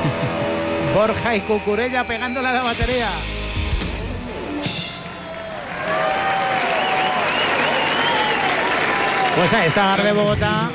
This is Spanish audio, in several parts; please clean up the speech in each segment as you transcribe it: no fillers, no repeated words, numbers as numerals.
Borja y Cucurella pegándole a la batería. Pues ahí está Bar de Bogotá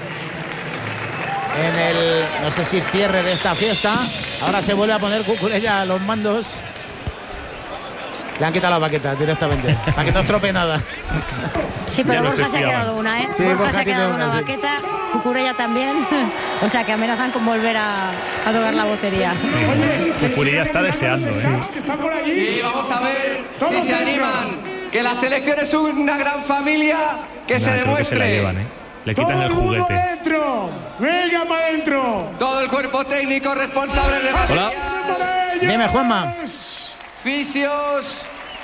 en el, no sé si cierre de esta fiesta. Ahora se vuelve a poner Cucurella a los mandos. Le han quitado las baquetas directamente, para que no estropee nada. Sí, pero Borja se ha quedado una, ¿eh? Sí, Borja se ha quedado una baqueta, Cucurella también. O sea, que amenazan con volver a tocar la batería. Sí. Cucurella está deseando, ¿eh? Sí, vamos a ver si se animan. Que la selección es una gran familia, que se demuestre. Que se la llevan, ¿eh? Le quitan el juguete. Dentro. Venga para adentro. Todo el cuerpo técnico responsable de batería. Dime, Juanma. Fisios.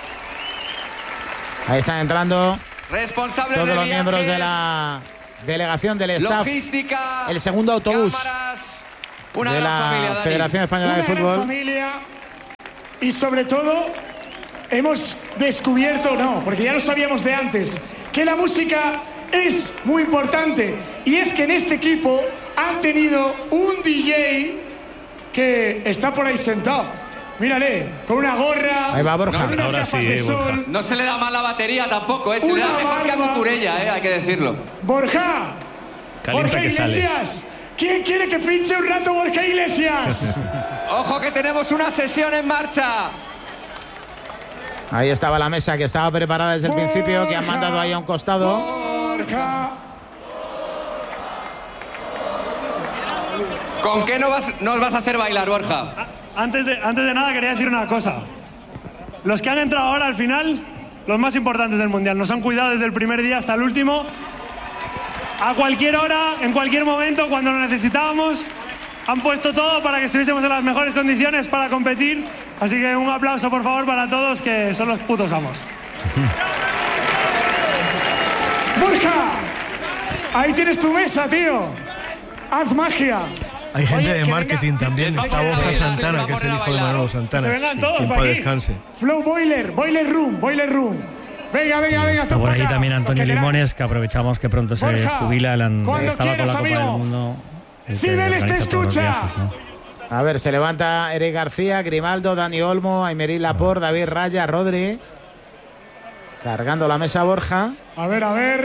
Ahí están entrando responsables todos de los viajes, miembros de la delegación del staff. Logística, el segundo autobús cámaras, una de gran la familia, Dani. Federación Española de Una gran Fútbol. familia. Y sobre todo, hemos descubierto, no, porque ya lo sabíamos de antes, que la música es muy importante. Y es que en este equipo han tenido un DJ que está por ahí sentado. Mírale, con una gorra. Ahí va Borja. Con unas Ahora gafas sí, de Borja. sol. No se le da mal la batería tampoco, se le da Una mejor que a barba. Cucurella, hay que decirlo. Borja. Calienta Borja que sales. Iglesias. ¿Quién quiere que pinche un rato Borja Iglesias? Ojo que tenemos una sesión en marcha. Ahí estaba la mesa que estaba preparada desde el principio, que han mandado ahí a un costado. Borja. ¿Con qué nos vas a hacer bailar, Borja? Antes de nada quería decir una cosa. Los que han entrado ahora al final, los más importantes del Mundial, nos han cuidado desde el primer día hasta el último. A cualquier hora, en cualquier momento, cuando lo necesitábamos, han puesto todo para que estuviésemos en las mejores condiciones para competir. Así que un aplauso, por favor, para todos, que son los putos amos. Borja. Ahí tienes tu mesa, tío. Haz magia. Hay gente Oye, de que marketing venga. también. Está Borja Santana, que es el hijo de Manolo Santana. Que se vengan todos que en para paz aquí. descanse. Flow Boiler Room. Venga, Está por ahí también Antonio Limones, que aprovechamos que pronto se Borja, jubila. cuando Estaba con quieras, la Copa amigo. del Mundo. el que Cibeles te organiza todos los escucha. viajes, ¿no? A ver, se levanta Eric García, Grimaldo, Dani Olmo, Aymeric Laporte, David Raya, Rodri. Cargando la mesa Borja. A ver.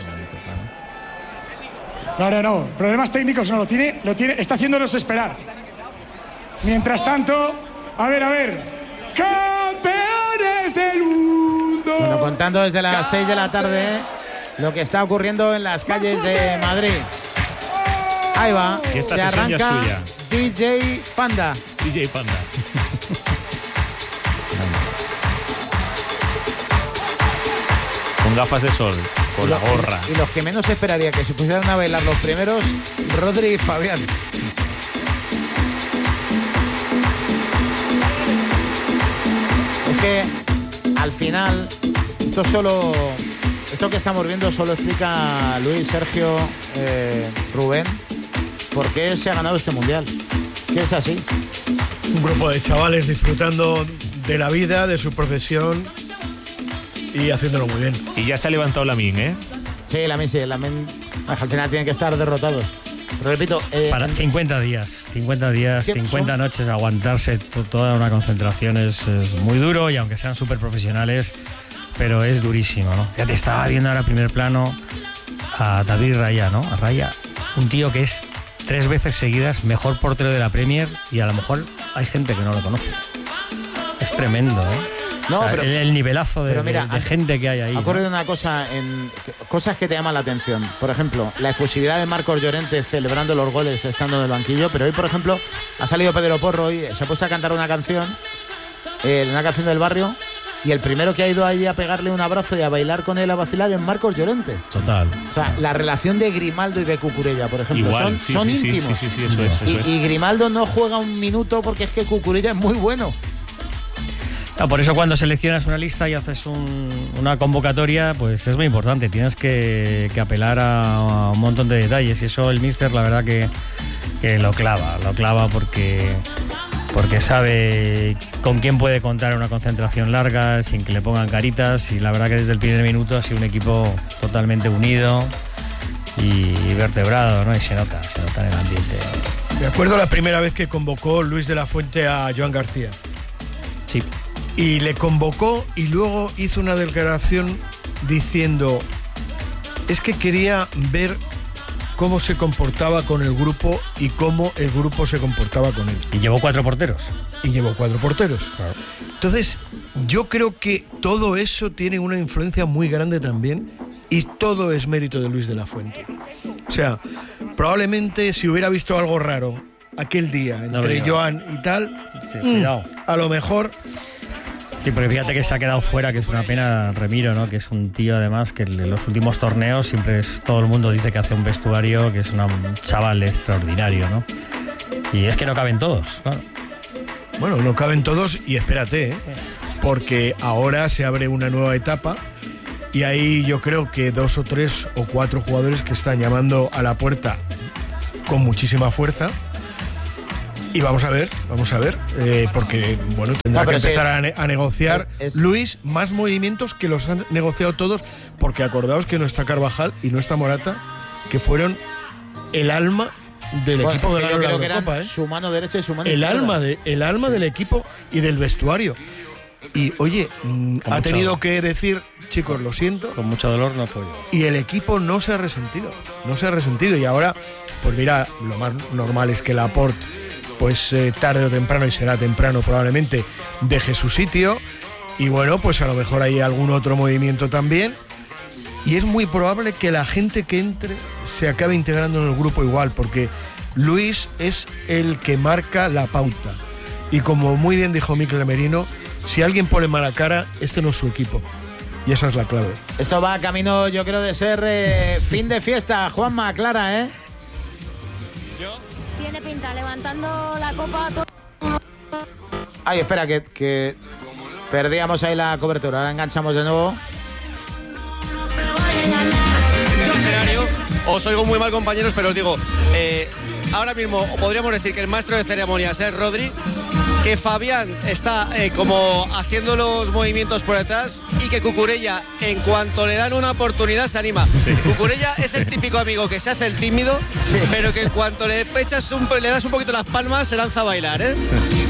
No. Problemas técnicos no lo tiene. Está haciéndonos esperar. Mientras tanto, a ver. Campeones del mundo. Bueno, contando desde las 6 de la tarde lo que está ocurriendo en las calles de Madrid. Ahí va. Y esta Se sesión ya es arranca suya. DJ Panda. DJ Panda. Con gafas de sol, con la gorra. Y los que menos esperaría que se pusieran a bailar los primeros, Rodri y Fabián. Es que al final esto que estamos viendo solo explica Luis, Sergio, Rubén, por qué se ha ganado este mundial. Que es así. Un grupo de chavales disfrutando de la vida, de su profesión y haciéndolo muy bien. Y ya se ha levantado Lamine, ¿eh? Sí, Lamine, al final tienen que estar derrotados. Pero repito, Para 50 días, 50 noches, aguantarse toda una concentración es muy duro, y aunque sean súper profesionales, pero es durísimo, ¿no? Ya te estaba viendo ahora primer plano a David Raya, ¿no? A Raya, un tío que es 3 veces seguidas mejor portero de la Premier, y a lo mejor hay gente que no lo conoce. Es tremendo, ¿eh? No, o sea, pero, el nivelazo de gente que hay ahí. Ha ocurrido una cosa, cosas que te llaman la atención. Por ejemplo, la efusividad de Marcos Llorente celebrando los goles estando en el banquillo. Pero hoy, por ejemplo, ha salido Pedro Porro y se ha puesto a cantar una canción del barrio. Y el primero que ha ido ahí a pegarle un abrazo y a bailar con él, a vacilar, es Marcos Llorente. Total. O sea, la relación de Grimaldo y de Cucurella, por ejemplo, Igual, son íntimos. Sí, eso es. Y Grimaldo no juega un minuto porque es que Cucurella es muy bueno. No, por eso cuando seleccionas una lista y haces una convocatoria, pues es muy importante. Tienes que apelar a un montón de detalles, y eso el míster, la verdad que lo clava porque sabe con quién puede contar en una concentración larga sin que le pongan caritas, y la verdad que desde el primer minuto ha sido un equipo totalmente unido y vertebrado, ¿no? Y se nota en el ambiente. Me acuerdo la primera vez que convocó Luis de la Fuente a Joan García. Sí. Y le convocó y luego hizo una declaración diciendo, es que quería ver cómo se comportaba con el grupo y cómo el grupo se comportaba con él. Y llevó 4 porteros. Claro. Entonces, yo creo que todo eso tiene una influencia muy grande también y todo es mérito de Luis de la Fuente. O sea, probablemente si hubiera visto algo raro aquel día entre Joan y tal, sí, cuidado. A lo mejor... Sí, porque fíjate que se ha quedado fuera, que es una pena, Remiro, ¿no? Que es un tío además que en los últimos torneos siempre todo el mundo dice que hace un vestuario, que es un chaval extraordinario, ¿no? Y es que no caben todos, claro. Bueno, no caben todos y espérate, porque ahora se abre una nueva etapa y ahí yo creo que 2 o 3 o 4 jugadores que están llamando a la puerta con muchísima fuerza. Y vamos a ver, porque bueno, tendrá que empezar a negociar Luis más movimientos que los han negociado todos, porque acordaos que no está Carvajal y no está Morata, que fueron el alma del equipo que ganó la Eurocopa, su mano derecha y su mano izquierda. El alma del equipo y del vestuario. Y oye, ha tenido que decir, chicos, lo siento. Con mucho dolor no fue. Y el equipo no se ha resentido. Y ahora, pues mira, lo más normal es que Laporte, pues tarde o temprano, y será temprano probablemente, deje su sitio. Y bueno, pues a lo mejor hay algún otro movimiento también. Y es muy probable que la gente que entre se acabe integrando en el grupo igual, porque Luis es el que marca la pauta. Y como muy bien dijo Mikel Merino, si alguien pone mala cara, este no es su equipo. Y esa es la clave. Esto va camino, yo creo, de ser fin de fiesta. Juanma, Clara, ¿eh? Tiene pinta, levantando la copa. Ay, espera, que perdíamos ahí la cobertura. Ahora enganchamos de nuevo. Os oigo muy mal, compañeros, pero os digo, ahora mismo podríamos decir que el maestro de ceremonias es Rodri, que Fabián está como haciendo los movimientos por detrás y que Cucurella, en cuanto le dan una oportunidad, se anima. Sí. Cucurella es el típico amigo que se hace el tímido, pero que en cuanto le das un poquito las palmas, se lanza a bailar, ¿eh?